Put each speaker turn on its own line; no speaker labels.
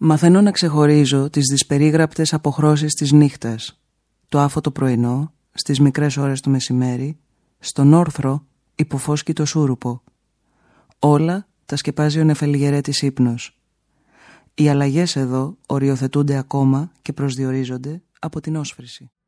Μαθαίνω να ξεχωρίζω τις δυσπερίγραπτες αποχρώσεις της νύχτας, το άφωτο πρωινό, στις μικρές ώρες του μεσημέρι, στον όρθρο υποφόσκει το σούρουπο. Όλα τα σκεπάζει ο νεφελιγερέτης ύπνος. Οι αλλαγές εδώ οριοθετούνται ακόμα και προσδιορίζονται από την όσφρηση.